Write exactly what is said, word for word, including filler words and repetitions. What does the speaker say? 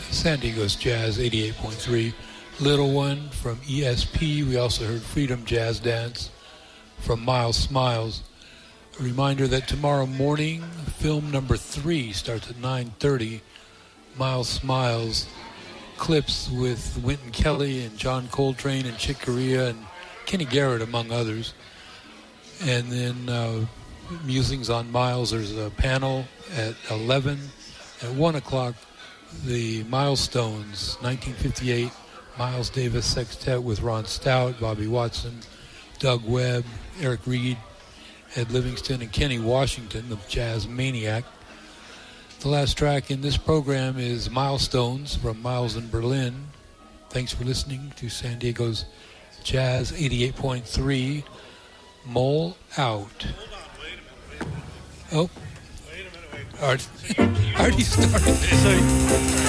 San Diego's Jazz eighty-eight point three. Little One from E S P. We also heard Freedom Jazz Dance from Miles Smiles. A reminder that tomorrow morning, film number three starts at nine thirty. Miles Smiles clips with Wynton Kelly and John Coltrane and Chick Corea and Kenny Garrett, among others. And then uh, musings on Miles. There's a panel at eleven. At one o'clock, the Milestones, nineteen fifty-eight, Miles Davis Sextet with Ron Stout, Bobby Watson, Doug Webb, Eric Reed, Ed Livingston, and Kenny Washington, the Jazz Maniac. The last track in this program is Milestones from Miles in Berlin. Thanks for listening to San Diego's Jazz eighty-eight point three. Mole out. Oh. Wait a minute, wait. Already started.